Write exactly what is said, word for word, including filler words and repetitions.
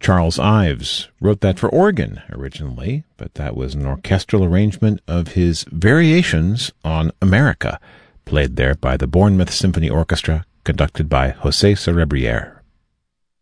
Charles Ives wrote that for organ originally, but that was an orchestral arrangement of his Variations on America, played there by the Bournemouth Symphony Orchestra, conducted by José Cerebriere.